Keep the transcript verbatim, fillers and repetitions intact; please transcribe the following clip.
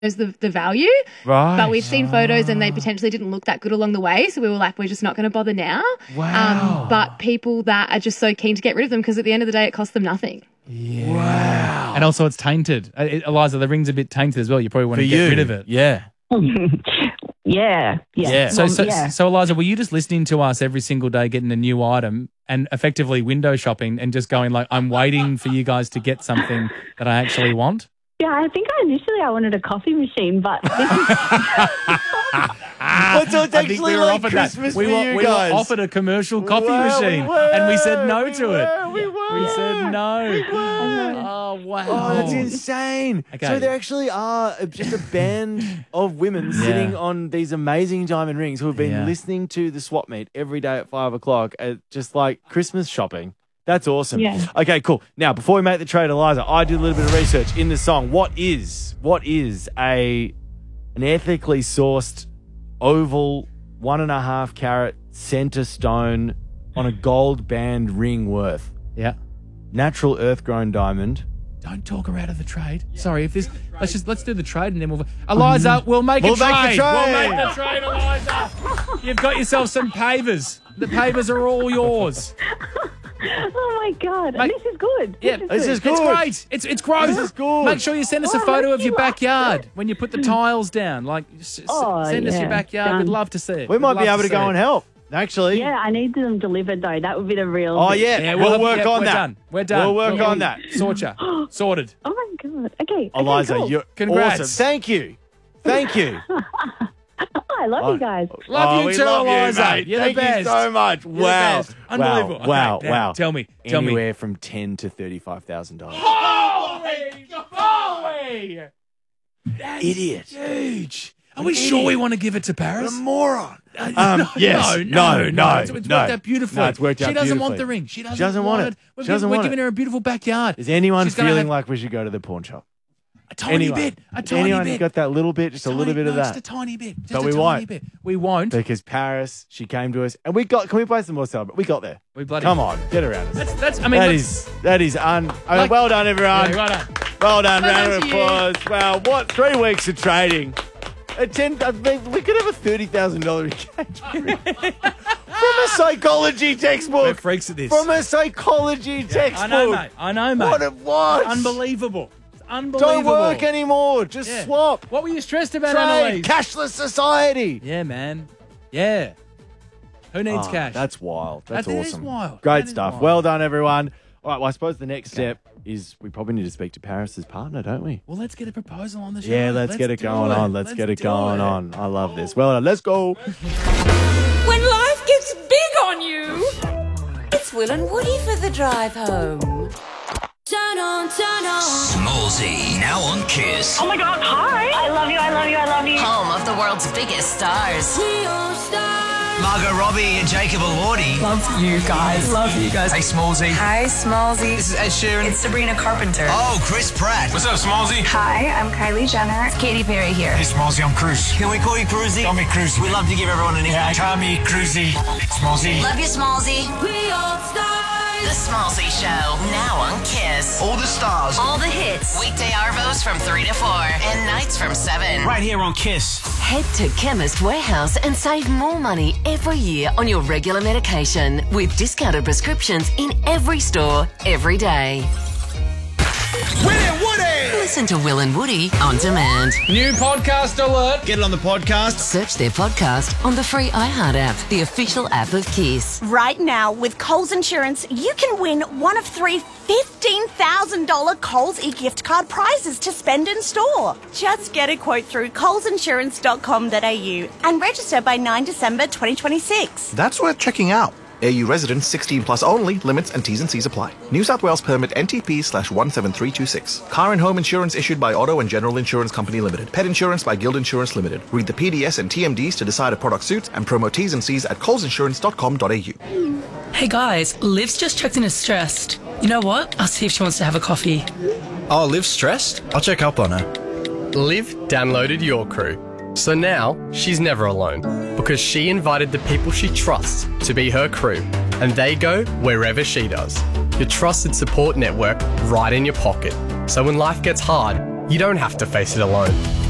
the, the value. Right. But we've seen photos and they potentially didn't look that good along the way. So we were like, we're just not going to bother now. Wow. Um, but people that are just so keen to get rid of them because at the end of the day, it costs them nothing. Yeah. Wow. And also it's tainted. Uh, it, Eliza, the ring's a bit tainted as well. You probably want For to get you. rid of it. Yeah. yeah. Yeah. Yeah. So, Well, so, yeah. so, Eliza, were you just listening to us every single day getting a new item and effectively window shopping and just going like, I'm waiting for you guys to get something that I actually want? Yeah, I think I initially I wanted a coffee machine, but this is Well, so it's I think actually we were like offered Christmas that. We for were, you we guys. were offered a commercial coffee We were, machine we were, and we said no we to were, it. We, were. We said no. Oh, wow. Oh, that's insane. Okay. So there actually are just a band of women Yeah. sitting on these amazing diamond rings who have been Yeah. listening to the swap meet every day at five o'clock at just like Christmas shopping. That's awesome. Yeah. Okay, cool. Now, before we make the trade, Eliza, I did a little bit of research in the song. What is what is a an ethically sourced oval one and a half carat center stone on a gold band ring worth? Yeah. Natural earth grown diamond. Don't talk her out of the trade. Sorry, if this, let's just let's do the trade and then we'll. Eliza, we'll make We'll a make the trade. trade. We'll make the trade, Eliza. You've got yourself some pavers. The pavers are all yours. oh my god, Mate, this is good. Yeah, this this is is good. good. It's great. It's it's gross. This is good. Make sure you send us a Oh, photo of thank your you. backyard when you put the tiles down. Like, s- s- Oh, send us your yeah. backyard. Done. We'd love to see it. We We'd might be love able to see go it. and help, actually. Yeah, I need them delivered though. That would be the real. Oh, thing. yeah. Yeah, we'll, we'll, work yeah, on we're that. Done. We're done. We'll work We'll- on that. Sort ya. Sorted. Oh my god. Okay. Eliza, okay, cool. you're Congrats. awesome. Thank you. Thank you. Oh, I love you guys. Love Oh, you we too, love you, Eliza. mate. You're Thank the best. you so much. You're the Wow. best. Unbelievable. Wow. Wow. Okay, now, wow. Tell me. Tell me. Anywhere from ten to thirty-five thousand dollars. Holy, holy. That's Idiot. huge. Are we sure we want to give it to Paris? moron. Uh, Um, no, yes. no, No, no, no, It's, it's no. worked out beautifully. No, it's worked out She doesn't want beautifully. the ring. She doesn't, doesn't want it. We're, She giving, doesn't we're want giving it. her a beautiful backyard. Is anyone She's gonna feeling have like we should go to the pawn shop? a tiny anyone? bit? A tiny Anyone bit. got that little bit? Just a little Tiny- bit of no, that? Just a tiny bit. Just But a we tiny won't. bit. We won't. Because Paris, she came to us, and we got. Can we play some more celebrate? We got there. We bloody Come on, get around us. That's, that's I mean, That let's- is that is un. I mean, Like- well done, everyone. Yeah, well done. Well done. Well Round done of to you. applause. Wow, what three weeks of trading? A ten. I mean, we could have a thirty thousand dollar engagement from a psychology textbook. We're freaks at this. From a psychology I textbook. know, mate. I know, mate. What? It was Unbelievable. It's unbelievable. Don't work anymore. Just Yeah. swap. What were you stressed about, Trade. Annalise? Cashless society. Yeah, man. Yeah. Who needs Oh, cash? That's wild. That's That is awesome. wild. Great That is stuff. wild. Well done, everyone. All right, well, I suppose the next step is we probably need to speak to Paris's partner, don't we? Well, let's get a proposal on the show. Yeah, let's, get it do going on. Let's, get it do going it. on. I love this. Well done. Let's go. When life gets big on you, it's Will and Woody for the drive home. Turn on, turn on. Smallsy, now on Kiss. Oh my god, hi! I love you, I love you, I love you. Home of the world's biggest stars. We are stars. Margot Robbie and Jacob Elordi. Love you guys. Love you guys. Hey, Smallsy. Hi, Smallsy. This is Ed Sheeran. It's Sabrina Carpenter. Oh, Chris Pratt. What's up, Smallsy? Hi, I'm Kylie Jenner. Katy Perry here. Hey, Smallsy, I'm Cruz. Can we call you Cruzy? Call me Cruzy. We love to give everyone a nickname. Call me Cruzy. Smallsy. Love you, Smallsy. We are stars. The Smallsy Show, now on Kiss. All the stars. All the hits. Weekday Arvos from three to four and nights from seven. Right here on Kiss. Head to Chemist Warehouse and save more money every year on your regular medication with discounted prescriptions in every store, every day. Will and Woody. Listen to Will and Woody on demand. New podcast alert. Get it on the podcast. Search their podcast on the free iHeart app, the official app of Kiss. Right now, with Coles Insurance, you can win one of three fifteen thousand dollars Coles e-gift card prizes to spend in store. Just get a quote through coles insurance dot com dot a u and register by ninth of December twenty twenty-six. That's worth checking out. A U residents sixteen plus only. Limits and T's and C's apply. New South Wales permit N T P slash one seven three two six. Car and home insurance issued by Auto and General Insurance Company Limited. Pet insurance by Guild Insurance Limited. Read the P D S and T M Ds to decide if product suits and promo T's and C's at coles insurance dot com dot a u. Hey guys, Liv's just checked in as stressed. You know what? I'll see if she wants to have a coffee. Oh, Liv's stressed? I'll check up on her. Liv downloaded Your Crew. So now she's never alone because she invited the people she trusts to be her crew and they go wherever she does. Your trusted support network right in your pocket. So when life gets hard, you don't have to face it alone.